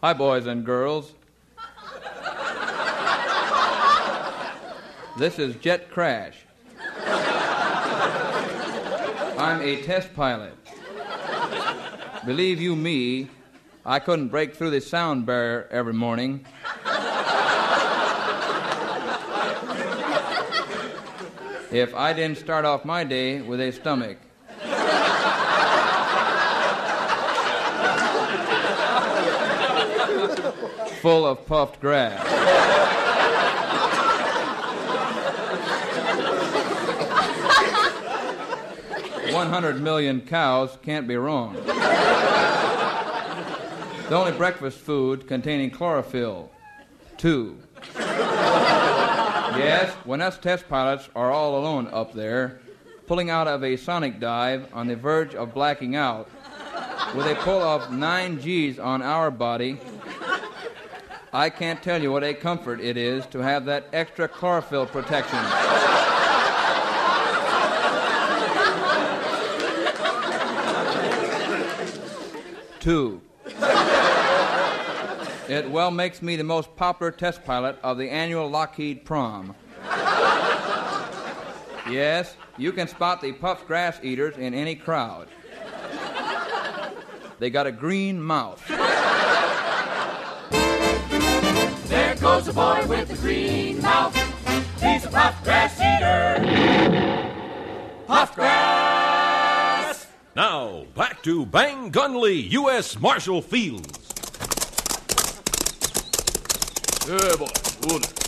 Hi, boys and girls. This is Jet Crash. I'm a test pilot. Believe you me, I couldn't break through the sound barrier every morning. If I didn't start off my day with a stomach. Full of puffed grass. 100 million cows can't be wrong. The only breakfast food containing chlorophyll. 2. Yes, when us test pilots are all alone up there, pulling out of a sonic dive on the verge of blacking out, with a pull of 9 Gs on our body, I can't tell you what a comfort it is to have that extra chlorophyll protection. Two, it well makes me the most popular test pilot of the annual Lockheed Prom. Yes, you can spot the puffed grass eaters in any crowd. They got a green mouth. There goes the boy with the green mouth. He's a puffed grass eater. Puffed grass! Now, back to Bang Gunley, U.S. Marshall Fields. Yeah, boy. Order.